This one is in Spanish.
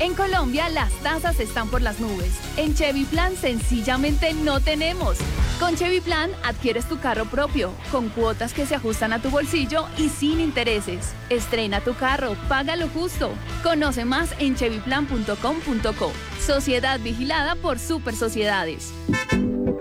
En Colombia las tasas están por las nubes. En Chevy Plan sencillamente no tenemos. Con Chevy Plan adquieres tu carro propio, con cuotas que se ajustan a tu bolsillo y sin intereses. Estrena tu carro, paga lo justo. Conoce más en chevyplan.com.co. Sociedad vigilada por Super Sociedades.